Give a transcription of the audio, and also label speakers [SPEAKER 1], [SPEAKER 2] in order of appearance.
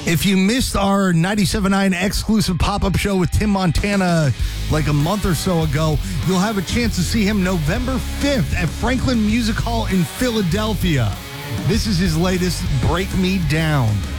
[SPEAKER 1] If you missed our 97.9 exclusive pop-up show with Tim Montana like a month or so ago, you'll have a chance to see him November 5th at Franklin Music Hall in Philadelphia. This is his latest, Break Me Down.